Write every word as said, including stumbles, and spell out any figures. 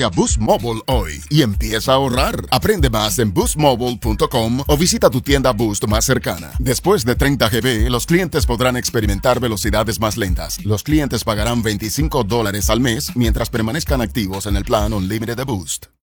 cámbiate a Boost Mobile hoy y empieza a ahorrar. Aprende más en boost mobile punto com o visita tu tienda Boost más cercana. Después de treinta gigabytes, los clientes podrán experimentar velocidades más lentas. Los clientes pagarán veinticinco dólares al mes mientras permanezcan activos en el plan Unlimited de Boost.